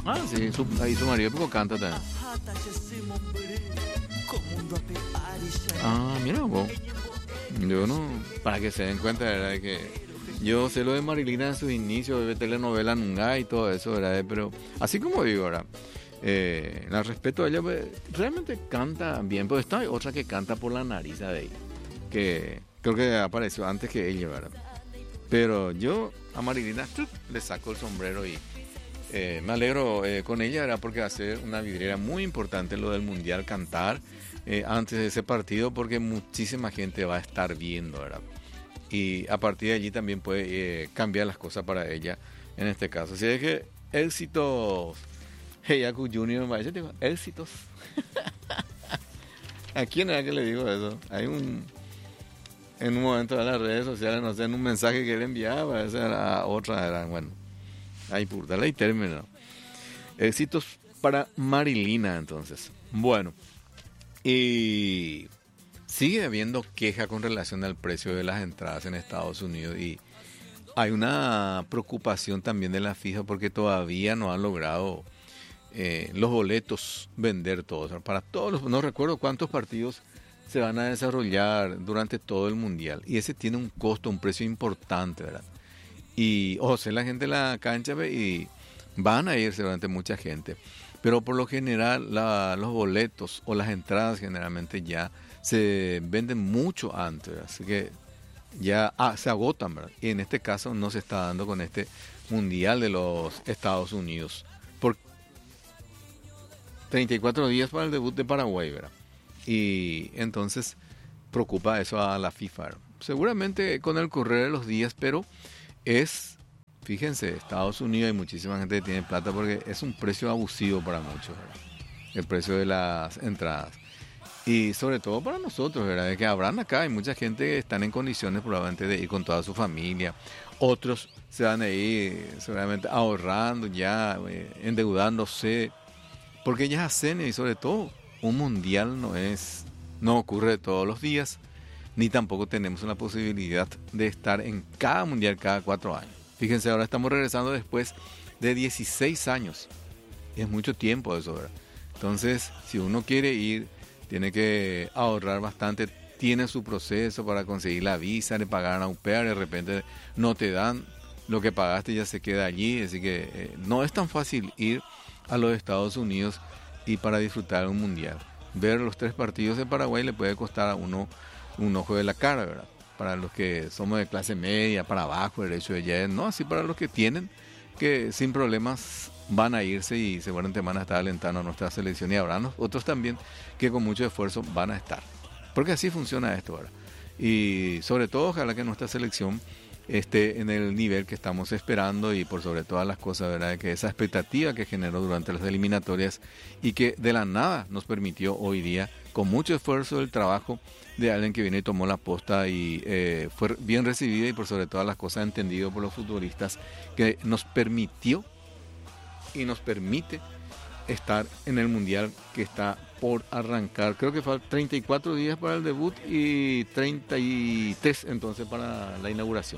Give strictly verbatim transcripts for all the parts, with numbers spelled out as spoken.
Ah, sí, su, ahí su marido poco canta también. Ah, mira vos. Yo no, para que se den cuenta, ¿verdad? De que yo sé lo de Marilina en sus inicios, de telenovela Nunga y todo eso, ¿verdad? Pero así como digo, ¿verdad? Eh, la respeto a ella, pues, realmente canta bien, pero está otra que canta por la nariz de ahí, que creo que apareció antes que ella, ¿verdad? Pero yo a Marilina ¡tup! Le saco el sombrero y eh, me alegro eh, con ella, ¿verdad? Porque va a ser una vidriera muy importante lo del Mundial cantar eh, antes de ese partido, porque muchísima gente va a estar viendo, ¿verdad? Y a partir de allí también puede eh, cambiar las cosas para ella en este caso. Así es que éxitos, Heiaku Junior, me parece, digo, éxitos. ¿A quién era que le digo eso? Hay un, en un momento de las redes sociales, no sé, en un mensaje que él enviaba, esa era otra, era, bueno, ahí por darle término. Éxitos para Marilina, entonces. Bueno, y sigue habiendo queja con relación al precio de las entradas en Estados Unidos y hay una preocupación también de la FIFA porque todavía no han logrado eh, los boletos vender todos. Para todos los, no recuerdo cuántos partidos se van a desarrollar durante todo el Mundial y ese tiene un costo, un precio importante, ¿verdad? Y, o sea, la gente en la cancha ve, y van a ir seguramente mucha gente, pero por lo general la, los boletos o las entradas generalmente ya se venden mucho antes, así que ya ah, se agotan, ¿verdad? Y en este caso no se está dando con este Mundial de los Estados Unidos. Por treinta y cuatro días para el debut de Paraguay, ¿verdad? Y entonces preocupa eso a la FIFA, ¿verdad? Seguramente con el correr de los días, pero es, fíjense, Estados Unidos hay muchísima gente que tiene plata porque es un precio abusivo para muchos, ¿verdad? El precio de las entradas. Y sobre todo para nosotros, ¿verdad? De que habrán acá, hay mucha gente que están en condiciones probablemente de ir con toda su familia. Otros se van a ir seguramente ahorrando ya, eh, endeudándose. Porque ya hacen, y sobre todo, un mundial no es, no ocurre todos los días, ni tampoco tenemos una posibilidad de estar en cada mundial cada cuatro años. Fíjense, ahora estamos regresando después de dieciséis años. Y es mucho tiempo eso, ¿verdad? Entonces, si uno quiere ir, tiene que ahorrar bastante, tiene su proceso para conseguir la visa, le pagan a au pair, de repente no te dan, lo que pagaste ya se queda allí, así que eh, no es tan fácil ir a los Estados Unidos y para disfrutar un mundial. Ver los tres partidos de Paraguay le puede costar a uno un ojo de la cara, ¿verdad? Para los que somos de clase media, para abajo, derecho de yen, no, así para los que tienen, que sin problemas van a irse y seguramente van a estar alentando a nuestra selección y habrá otros también que con mucho esfuerzo van a estar. Porque así funciona esto ahora. Y sobre todo ojalá que nuestra selección esté en el nivel que estamos esperando y por sobre todas las cosas, ¿verdad? Que esa expectativa que generó durante las eliminatorias y que de la nada nos permitió hoy día, con mucho esfuerzo del trabajo de alguien que viene y tomó la posta y eh, fue bien recibida y por sobre todas las cosas entendido por los futbolistas, que nos permitió y nos permite estar en el Mundial que está por arrancar. Creo que faltan treinta y cuatro días para el debut y treinta y tres entonces para la inauguración.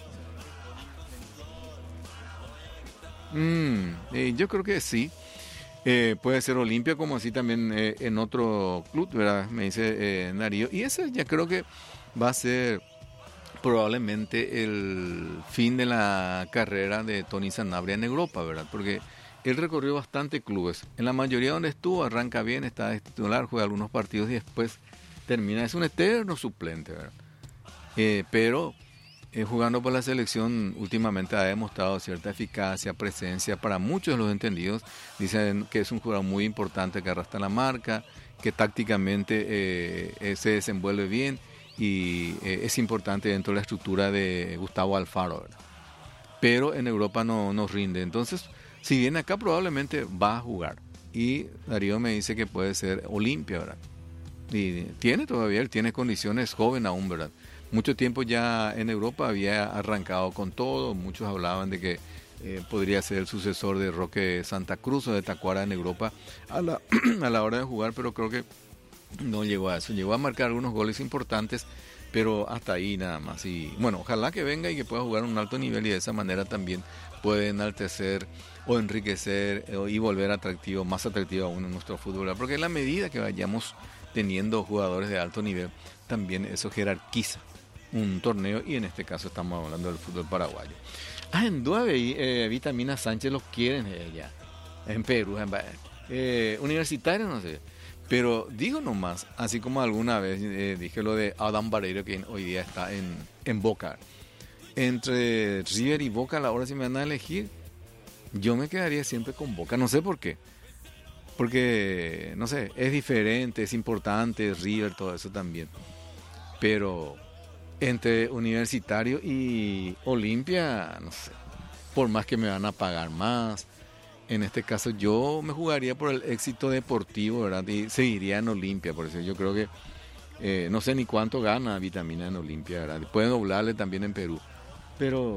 Mm, eh, yo creo que sí. Eh, puede ser Olimpia como así también eh, en otro club, ¿verdad? Me dice eh, Darío. Y ese ya creo que va a ser probablemente el fin de la carrera de Tony Sanabria en Europa, ¿verdad? Porque él recorrió bastante clubes. En la mayoría donde estuvo arranca bien, está de titular, juega algunos partidos y después termina. Es un eterno suplente, ¿verdad? Eh, pero eh, jugando por la selección últimamente ha demostrado cierta eficacia, presencia. Para muchos de los entendidos dicen que es un jugador muy importante que arrastra la marca, que tácticamente eh, eh, se desenvuelve bien y eh, es importante dentro de la estructura de Gustavo Alfaro, ¿verdad? Pero en Europa no, no rinde. Entonces, si viene acá probablemente va a jugar. Y Darío me dice que puede ser Olimpia, ¿verdad? Y tiene todavía, él tiene condiciones, joven aún, ¿verdad? Mucho tiempo ya en Europa había arrancado con todo. Muchos hablaban de que eh, podría ser el sucesor de Roque Santa Cruz o de Tacuara en Europa a la, a la hora de jugar, pero creo que no llegó a eso. Llegó a marcar algunos goles importantes, pero hasta ahí nada más. Y bueno, ojalá que venga y que pueda jugar a un alto nivel y de esa manera también puede enaltecer o enriquecer eh, y volver atractivo, más atractivo aún en nuestro fútbol, porque en la medida que vayamos teniendo jugadores de alto nivel, también eso jerarquiza un torneo, y en este caso estamos hablando del fútbol paraguayo. Ah, en Duave, eh, Vitamina Sánchez los quieren ella, en Perú, en, eh, universitario no sé, pero digo nomás, así como alguna vez eh, dije lo de Adam Barreiro, que hoy día está en, en Boca, entre River y Boca, a la hora si me van a elegir, yo me quedaría siempre con Boca, no sé por qué. Porque, no sé, es diferente, es importante, River, todo eso también. Pero entre Universitario y Olimpia, no sé, por más que me van a pagar más, en este caso yo me jugaría por el éxito deportivo, ¿verdad? Y seguiría en Olimpia, por eso yo creo que, eh, no sé ni cuánto gana Vitamina en Olimpia, ¿verdad? Pueden doblarle también en Perú. Pero,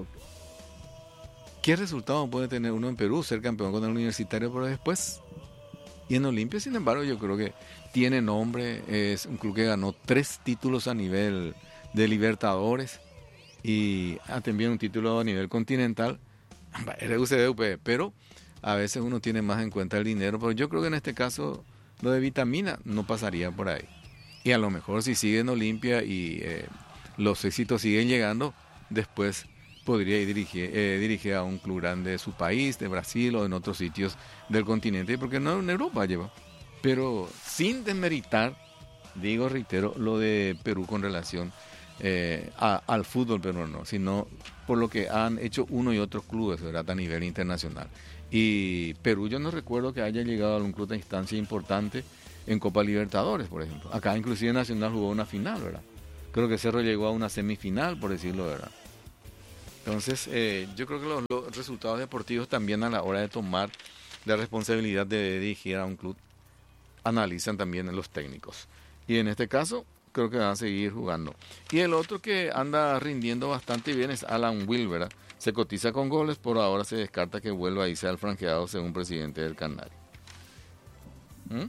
¿qué resultado puede tener uno en Perú? Ser campeón con el Universitario, pero después... Y en Olimpia, sin embargo, yo creo que tiene nombre, es un club que ganó tres títulos a nivel de Libertadores y también un título a nivel continental, R U C D U P, pero a veces uno tiene más en cuenta el dinero, pero yo creo que en este caso lo de Vitamina no pasaría por ahí. Y a lo mejor si sigue en Olimpia y eh, los éxitos siguen llegando, después podría ir dirigir, eh, dirigir a un club grande de su país, de Brasil o en otros sitios del continente, porque no en Europa lleva. Pero sin desmeritar, digo, reitero, lo de Perú con relación eh, a, al fútbol peruano, sino por lo que han hecho uno y otros clubes, ¿verdad?, a nivel internacional. Y Perú, yo no recuerdo que haya llegado a un club de instancia importante en Copa Libertadores, por ejemplo. Acá inclusive Nacional jugó una final, ¿verdad? Creo que Cerro llegó a una semifinal, por decirlo, ¿verdad? Entonces, eh, yo creo que los, los resultados deportivos también a la hora de tomar la responsabilidad de dirigir a un club, analizan también los técnicos. Y en este caso, creo que van a seguir jugando. Y el otro que anda rindiendo bastante bien es Alan Will, ¿verdad? Se cotiza con goles, por ahora se descarta que vuelva a irse al franqueado según presidente del Canario. ¿Mm?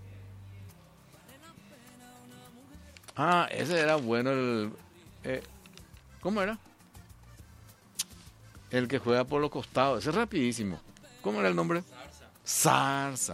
Ah, ese era bueno el... Eh, ¿Cómo era? El que juega por los costados, ese es rapidísimo. ¿Cómo era el nombre? Zarza.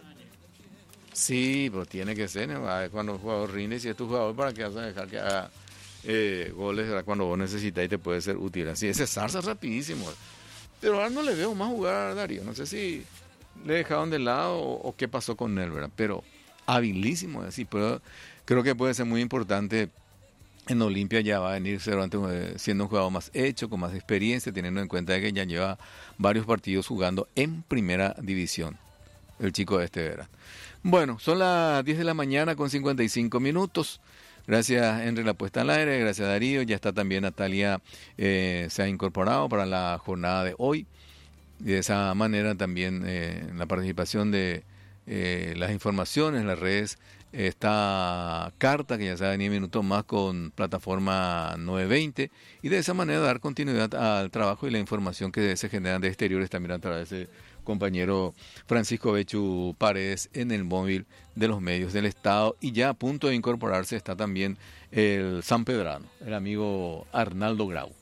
Sí, pero tiene que ser, ¿no? Cuando el jugador rinde, si es tu jugador, ¿para qué vas a dejar que haga eh, goles? ¿Verdad? Cuando vos necesitas y te puede ser útil. Así, ese Zarza es rapidísimo. Pero ahora no le veo más jugar a Darío. No sé si le dejaron de lado o, o qué pasó con él, ¿verdad? Pero habilísimo, así. Pero creo que puede ser muy importante. En Olimpia ya va a venir siendo un jugador más hecho, con más experiencia, teniendo en cuenta que ya lleva varios partidos jugando en primera división, el chico de este verano. Bueno, son las diez de la mañana con cincuenta y cinco minutos. Gracias, Henry, la puesta al aire. Gracias, Darío. Ya está también Natalia, eh, se ha incorporado para la jornada de hoy. Y de esa manera también eh, la participación de eh, las informaciones en las redes. Esta carta que ya se va a venir minutos más con plataforma nueve veinte y de esa manera dar continuidad al trabajo y la información que se generan de exteriores también a través de compañero Francisco Bechu Paredes en el móvil de los medios del Estado, y ya a punto de incorporarse está también el sanpedrano, el amigo Arnaldo Grau.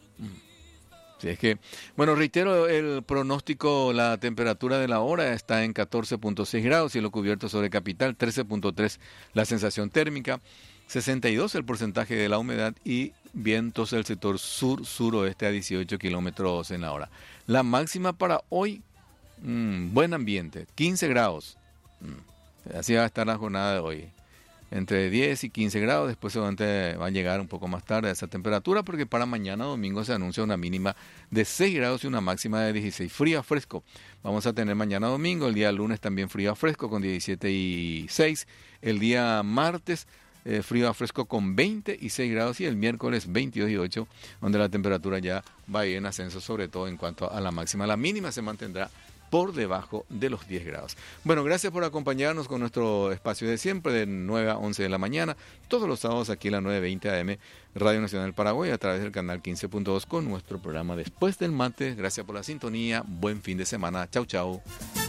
Sí, es que, bueno, reitero el pronóstico, la temperatura de la hora está en catorce punto seis grados, cielo cubierto sobre capital, trece punto tres la sensación térmica, sesenta y dos el porcentaje de la humedad y vientos del sector sur-suroeste a dieciocho kilómetros en la hora. La máxima para hoy, mmm, buen ambiente, quince grados, mm, así va a estar la jornada de hoy. Entre diez y quince grados, después se va a llegar un poco más tarde a esa temperatura, porque para mañana domingo se anuncia una mínima de seis grados y una máxima de dieciséis, frío a fresco. Vamos a tener mañana domingo, el día lunes también frío a fresco con diecisiete y seis, el día martes eh, frío a fresco con veinte y seis grados y el miércoles veintidós y ocho, donde la temperatura ya va a ir en ascenso, sobre todo en cuanto a la máxima. La mínima se mantendrá por debajo de los diez grados. Bueno, gracias por acompañarnos con nuestro espacio de siempre, de nueve a once de la mañana, todos los sábados aquí en la nueve veinte A M, Radio Nacional del Paraguay, a través del canal quince punto dos con nuestro programa Después del Mate. Gracias por la sintonía, buen fin de semana, chau chau.